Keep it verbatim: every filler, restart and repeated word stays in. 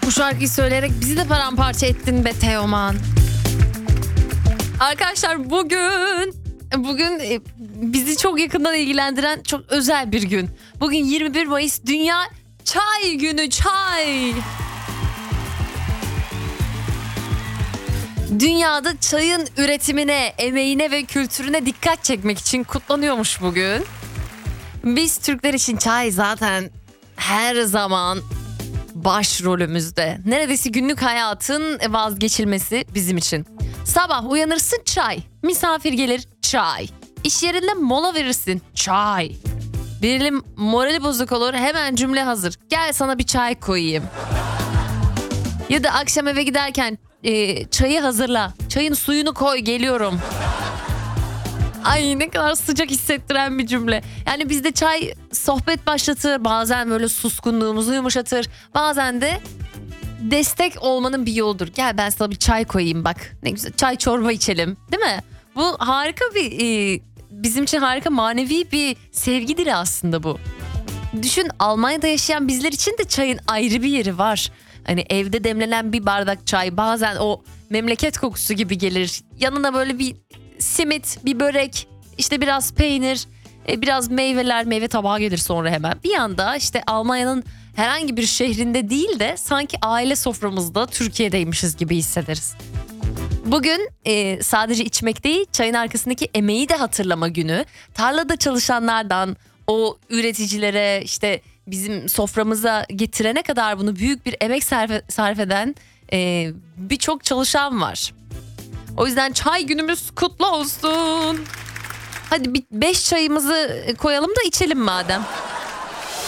Bu şarkıyı söyleyerek bizi de paramparça ettin be Teoman. Arkadaşlar bugün bugün e, bizi çok yakından ilgilendiren çok özel bir gün. Bugün yirmi bir Mayıs Dünya Çay Günü. Çay. Dünyada çayın üretimine, emeğine ve kültürüne dikkat çekmek için kutlanıyormuş bugün. Biz Türkler için çay zaten her zaman başrolümüzde. Neredeyse günlük hayatın vazgeçilmesi bizim için. Sabah uyanırsın çay, misafir gelir çay, iş yerinde mola verirsin çay. Birinin morali bozuk olur, hemen cümle hazır. Gel sana bir çay koyayım. Ya da akşam eve giderken e, çayı hazırla, çayın suyunu koy geliyorum. Ay ne kadar sıcak hissettiren bir cümle. Yani bizde çay sohbet başlatır, bazen böyle suskunluğumuzu yumuşatır, bazen de destek olmanın bir yoludur. Gel ben sana bir çay koyayım bak, ne güzel çay çorba içelim, değil mi? Bu harika bir e, bizim için harika manevi bir sevgi dili aslında bu. Düşün, Almanya'da yaşayan bizler için de çayın ayrı bir yeri var. Hani evde demlenen bir bardak çay bazen o memleket kokusu gibi gelir. Yanına böyle bir simit, bir börek, işte biraz peynir, biraz meyveler, meyve tabağı gelir sonra hemen. Bir anda işte Almanya'nın herhangi bir şehrinde değil de sanki aile soframızda Türkiye'deymişiz gibi hissederiz. Bugün e, sadece içmek değil, çayın arkasındaki emeği de hatırlama günü. Tarlada çalışanlardan o üreticilere, işte bizim soframıza getirene kadar bunu büyük bir emek sarf, sarf eden e, birçok çalışan var. O yüzden çay günümüz kutlu olsun. Hadi bir beş çayımızı koyalım da içelim madem.